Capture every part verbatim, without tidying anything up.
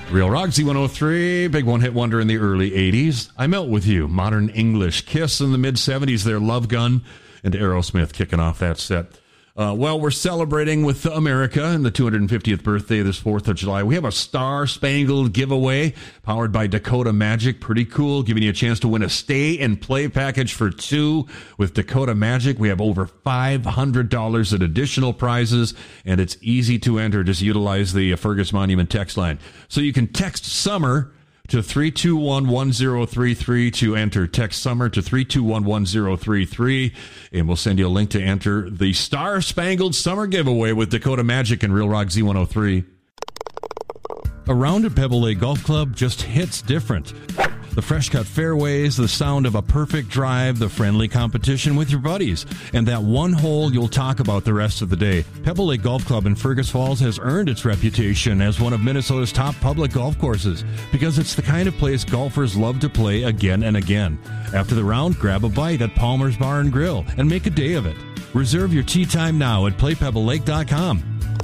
Real Rock Z one oh three, big one-hit wonder in the early eighties. I Melt With You, Modern English. Kiss in the mid-seventies, their Love Gun, and Aerosmith kicking off that set. Uh, well, we're celebrating with America and the two hundred fiftieth birthday this fourth of July. We have a Star-Spangled giveaway powered by Dakota Magic. Pretty cool, giving you a chance to win a stay and play package for two with Dakota Magic. We have over five hundred dollars in additional prizes, and it's easy to enter. Just utilize the Fergus Monument text line. So you can text SUMMER to three two one, one zero three three to enter. Text SUMMER to three two one, one zero three three, and we'll send you a link to enter the Star-Spangled Summer Giveaway with Dakota Magic and Real Rock Z one oh three. A round at Pebble Lake Golf Club just hits different. The fresh-cut fairways, the sound of a perfect drive, the friendly competition with your buddies, and that one hole you'll talk about the rest of the day. Pebble Lake Golf Club in Fergus Falls has earned its reputation as one of Minnesota's top public golf courses because it's the kind of place golfers love to play again and again. After the round, grab a bite at Palmer's Bar and Grill and make a day of it. Reserve your tee time now at play pebble lake dot com.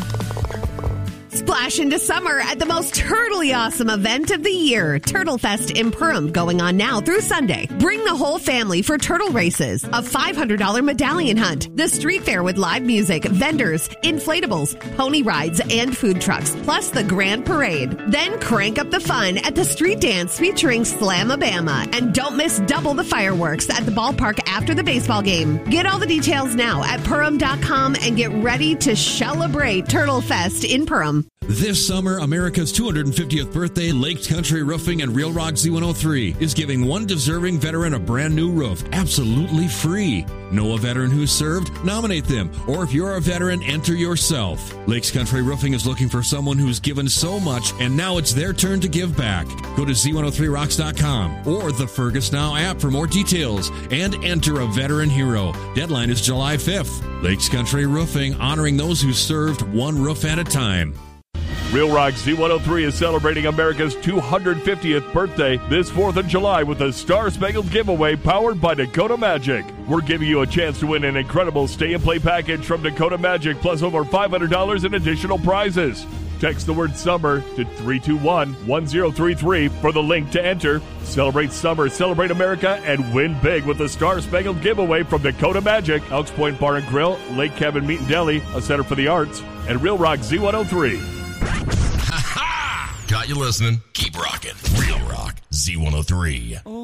Splash into summer at the most turtly awesome event of the year, Turtle Fest in Perham, going on now through Sunday. Bring the whole family for turtle races, a five hundred dollars medallion hunt, the street fair with live music, vendors, inflatables, pony rides, and food trucks, plus the grand parade. Then crank up the fun at the street dance featuring Slamabama. And don't miss double the fireworks at the ballpark after the baseball game. Get all the details now at perham dot com and get ready to celebrate Turtle Fest in Perham. This summer, America's two hundred fiftieth birthday, Lake Country Roofing and Real Rock Z one oh three is giving one deserving veteran a brand new roof, absolutely free. Know a veteran who's served? Nominate them. Or if you're a veteran, enter yourself. Lakes Country Roofing is looking for someone who's given so much, and now it's their turn to give back. Go to Z one oh three rocks dot com or the Fergus Now app for more details and enter a veteran hero. Deadline is July fifth. Lakes Country Roofing, honoring those who served one roof at a time. Real Rock Z one oh three is celebrating America's two hundred fiftieth birthday this fourth of July with a Star-Spangled giveaway powered by Dakota Magic. We're giving you a chance to win an incredible stay-and-play package from Dakota Magic plus over five hundred dollars in additional prizes. Text the word SUMMER to three two one, one zero three three for the link to enter. Celebrate summer, celebrate America, and win big with the Star-Spangled giveaway from Dakota Magic, Elks Point Bar and Grill, Lake Cabin Meat and Deli, a Center for the Arts, and Real Rock Z one oh three. Ha ha! Got you listening. Keep rocking. Real Rock Z one oh three.